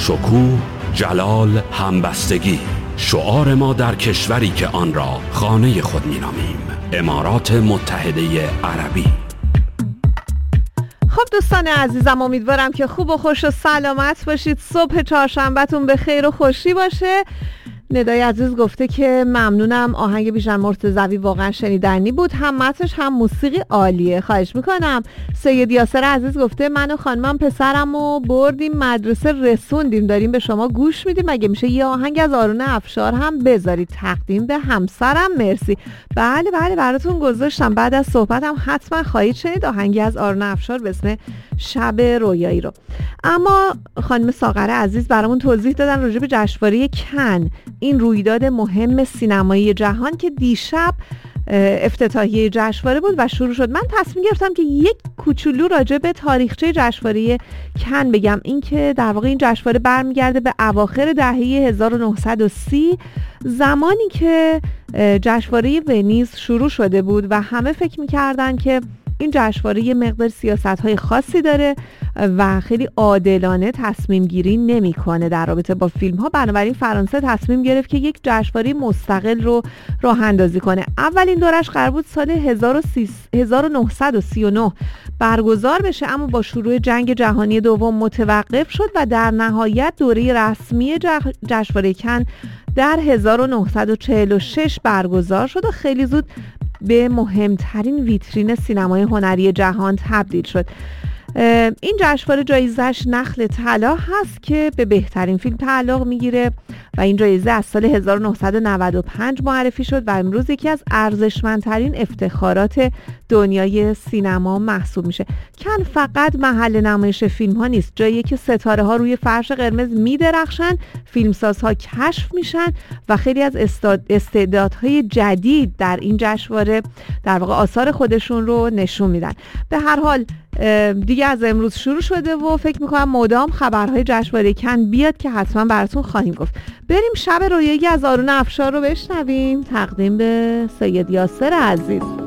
شکوه، جلال، همبستگی، شعار ما در کشوری که آن را خانه خود می‌نامیم، امارات متحده عربی. خب دوستان عزیزم، امیدوارم که خوب و خوش و سلامت باشید. صبح چهارشنبه‌تون به خیر و خوشی باشه. ندای عزیز گفته که ممنونم، آهنگ بیژن مرتضوی واقعا شنیدنی بود، هم متنش هم موسیقی عالیه، خواهش میکنم. سید یاسر عزیز گفته من و خانمم پسرمو بردیم مدرسه رسوندیم، داریم به شما گوش میدیم، مگه میشه یه آهنگ از آرون افشار هم بذارید، تقدیم به همسرم. مرسی. بله براتون گذاشتم، بعد از صحبتم حتما خواهید شنید آهنگی از آرون افشار به اسم شب رویایی رو. اما خانم ساغر عزیز برامون توضیح دادن راجع به جشنواره کن، این رویداد مهم سینمایی جهان که دیشب افتتاحیه جشنواره بود و شروع شد. من تصمیم گرفتم که یک کوچولو راجع به تاریخچه جشنواره کن بگم. این که در واقع این جشنواره برمیگرده به اواخر دهه 1930، زمانی که جشنواره ونیز شروع شده بود و همه فکر می‌کردن که این جشنواره یه مقدار سیاست‌های خاصی داره و خیلی عادلانه تصمیم گیری نمی‌کنه در رابطه با فیلم‌ها. بنابراین فرانسه تصمیم گرفت که یک جشنواره مستقل رو راه اندازی کنه. اولین دورش قرار بود سال 1939 برگزار بشه، اما با شروع جنگ جهانی دوم متوقف شد و در نهایت دوره رسمی جشنواره کن در 1946 برگزار شد و خیلی زود به مهمترین ویترین سینمای هنری جهان تبدیل شد. این جشنواره جایزه‌اش نخل طلا هست که به بهترین فیلم تعلق میگیره و این جایزه از سال 1995 معرفی شد و امروز یکی از ارزشمندترین افتخارات دنیای سینما محسوب میشه. کن فقط محل نمایش فیلم ها نیست، جاییه که ستاره ها روی فرش قرمز میدرخشن، فیلمسازها کشف میشن و خیلی از استعدادهای جدید در این جشنواره در واقع آثار خودشون رو نشون میدن. به هر حال دیگه از امروز شروع شده و فکر میکنم مدام خبرهای جشنواره کن بیاد که حتما براتون خواهیم گفت. بریم شب رویایی از آرون افشار رو بشنویم، تقدیم به سید یاسر عزیز.